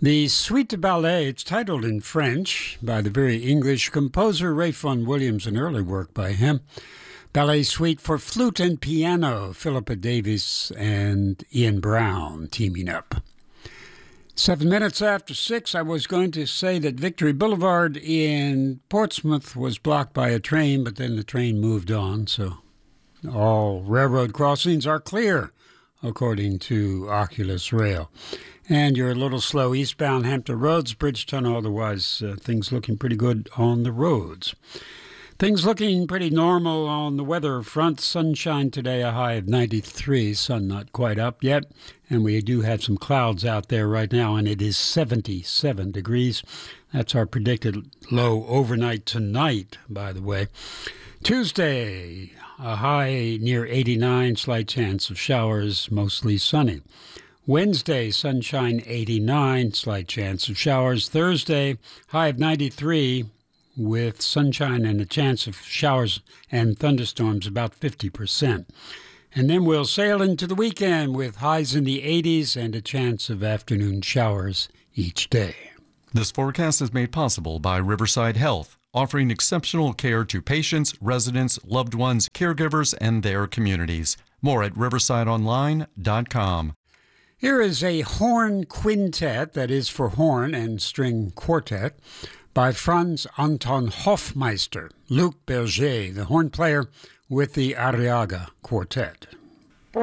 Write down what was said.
The Suite de Ballet, it's titled in French by the very English composer Ray Vaughan Williams, an early work by him. Ballet Suite for flute and piano, Philippa Davis and Ian Brown teaming up. 7 minutes after 6, I was going to say that Victory Boulevard in Portsmouth was blocked by a train, but then the train moved on, so all railroad crossings are clear, according to Oculus Rail. And you're a little slow eastbound Hampton Roads, Bridge Tunnel, otherwise things looking pretty good on the roads. Things looking pretty normal on the weather front. Sunshine today, a high of 93. Sun not quite up yet. And we do have some clouds out there right now, and it is 77 degrees. That's our predicted low overnight tonight, by the way. Tuesday, a high near 89, slight chance of showers, mostly sunny. Wednesday, sunshine 89, slight chance of showers. Thursday, high of 93. With sunshine and a chance of showers and thunderstorms about 50%. And then we'll sail into the weekend with highs in the 80s and a chance of afternoon showers each day. This forecast is made possible by Riverside Health, offering exceptional care to patients, residents, loved ones, caregivers, and their communities. More at riversideonline.com. Here is a horn quintet, that is for horn and string quartet, by Franz Anton Hofmeister, Luc Berger, the horn player with the Arriaga Quartet.